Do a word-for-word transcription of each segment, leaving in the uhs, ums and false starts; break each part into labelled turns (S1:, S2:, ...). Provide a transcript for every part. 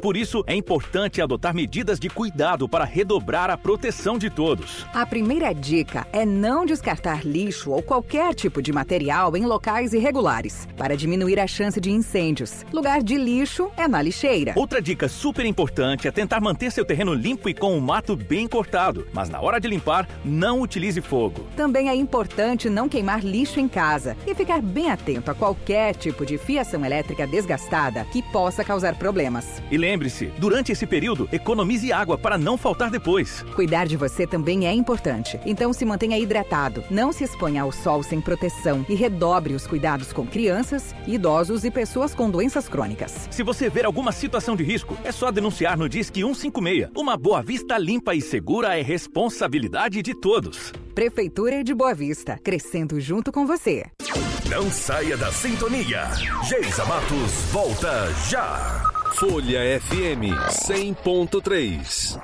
S1: Por isso, é importante adotar medidas de cuidado para redobrar a proteção de todos.
S2: A primeira dica é não descartar lixo ou qualquer tipo de material em locais irregulares, para diminuir a chance de incêndios. Lugar de lixo é na lixeira.
S1: Outra dica super importante é tentar manter seu terreno limpo e com o mato bem cortado, mas na hora de limpar, não utilize fogo.
S2: Também é importante não queimar lixo em casa e ficar bem atento a qualquer tipo de fiação elétrica desgastada que possa causar problemas.
S1: E lembre-se, durante esse período, economize água para não faltar depois.
S2: Cuidar de você também é importante, então se mantenha hidratado, não se exponha ao sol sem proteção e redobre os cuidados com crianças, idosos e pessoas com doenças crônicas.
S1: Se você ver alguma situação de risco, é só denunciar no Disque cento e cinquenta e seis. Uma Boa Vista limpa e segura é responsabilidade de todos.
S2: Prefeitura de Boa Vista, crescendo junto com você.
S3: Não saia da sintonia. Geisa Matos volta já.
S4: Folha F M cem ponto três.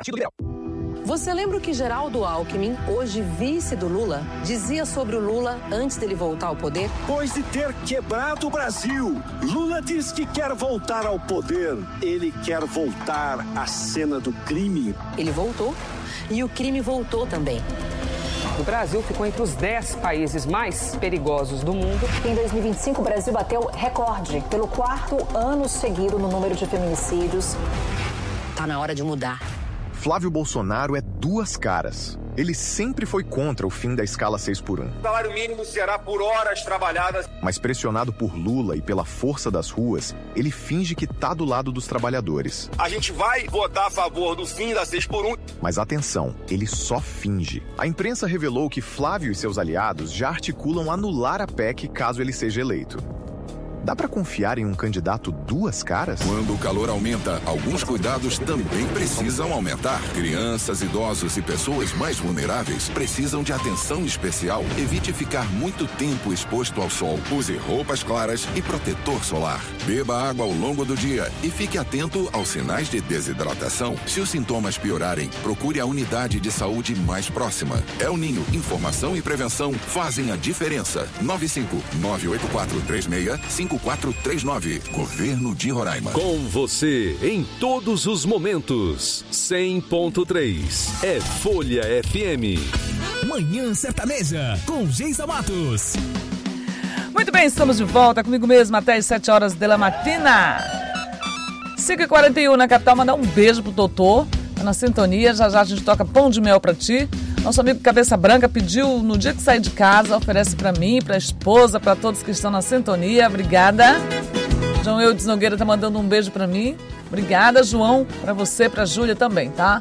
S5: Você lembra o que Geraldo Alckmin, hoje vice do Lula, dizia sobre o Lula antes dele voltar ao poder?
S6: Depois de ter quebrado o Brasil, Lula diz que quer voltar ao poder. Ele quer voltar à cena do crime.
S5: Ele voltou e o crime voltou também.
S7: O Brasil ficou entre os dez países mais perigosos do mundo.
S8: Em dois mil e vinte e cinco, o Brasil bateu recorde pelo quarto ano seguido no número de feminicídios.
S5: Tá na hora de mudar.
S9: Flávio Bolsonaro é duas caras. Ele sempre foi contra o fim da escala seis por um.
S10: O salário mínimo será por horas trabalhadas.
S9: Mas pressionado por Lula e pela força das ruas, ele finge que tá do lado dos trabalhadores.
S10: A gente vai votar a favor do fim da seis por um.
S9: Mas atenção, ele só finge. A imprensa revelou que Flávio e seus aliados já articulam anular a P E C caso ele seja eleito. Dá pra confiar em um candidato duas caras?
S3: Quando o calor aumenta, alguns cuidados também precisam aumentar. Crianças, idosos e pessoas mais vulneráveis precisam de atenção especial. Evite ficar muito tempo exposto ao sol. Use roupas claras e protetor solar. Beba água ao longo do dia e fique atento aos sinais de desidratação. Se os sintomas piorarem, procure a unidade de saúde mais próxima. El Ninho, informação e prevenção fazem a diferença. nove cinco nove oito quatro três seis cinco quatro três nove. Governo de Roraima.
S4: Com você em todos os momentos. cem ponto três é Folha F M.
S11: Manhã Sertaneja com Geisa Matos.
S12: Muito bem, estamos de volta comigo mesmo até as sete horas da matina. cinco e quarenta e um na capital. Mandar um beijo pro Totô. Tá na sintonia. Já já a gente toca pão de mel pra ti. Nosso amigo Cabeça Branca pediu no dia que sair de casa, oferece pra mim, pra esposa, pra todos que estão na sintonia. Obrigada. João Eudes Nogueira tá mandando um beijo pra mim. Obrigada, João. Pra você, pra Júlia também, tá?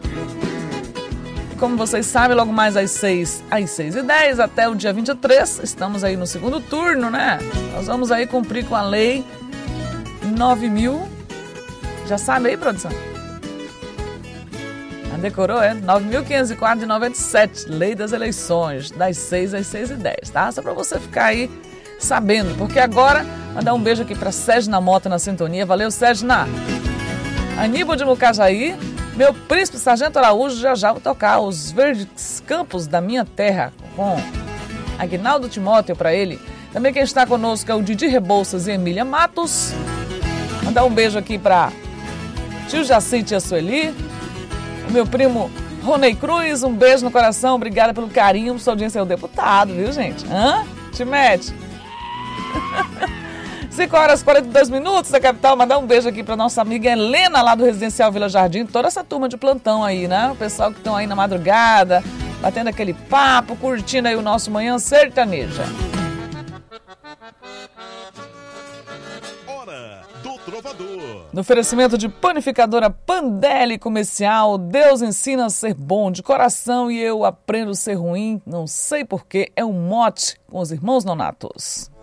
S12: E como vocês sabem, logo mais às seis, às seis e dez, até o dia vinte e três, estamos aí no segundo turno, né? Nós vamos aí cumprir com a lei nove mil. Já sabe aí, produção? Decorou, é? nove mil quinhentos e quatro de noventa e sete, Lei das Eleições, das seis às seis e dez, tá? Só pra você ficar aí sabendo, porque agora, mandar um beijo aqui pra Sérgio Mota na sintonia, valeu Sérgio. Aníbal de Mucajaí, meu príncipe Sargento Araújo, já já vou tocar Os Verdes Campos da Minha Terra, com Aguinaldo Timóteo pra ele. Também quem está conosco é o Didi Rebouças e Emília Matos. Mandar um beijo aqui pra tio Jacite e a Sueli. O meu primo Ronei Cruz, um beijo no coração, obrigada pelo carinho, sua audiência é o deputado, viu, gente? Hã? Te mete. cinco horas e quarenta e dois minutos da capital, mandar um beijo aqui pra nossa amiga Helena, lá do Residencial Vila Jardim, toda essa turma de plantão aí, né? O pessoal que estão aí na madrugada, batendo aquele papo, curtindo aí o nosso Manhã Sertaneja. No oferecimento de panificadora Pandelli Comercial, Deus ensina a ser bom de coração e eu aprendo a ser ruim, não sei porquê, é um mote com os irmãos Nonatos.